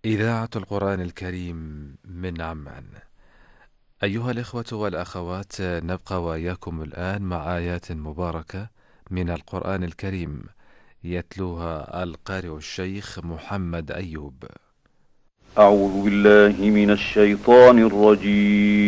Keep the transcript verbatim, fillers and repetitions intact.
إذاعة القرآن الكريم من عمان. أيها الإخوة والأخوات، نبقى وإياكم الآن مع آيات مباركة من القرآن الكريم يتلوها القارئ الشيخ محمد أيوب. أعوذ بالله من الشيطان الرجيم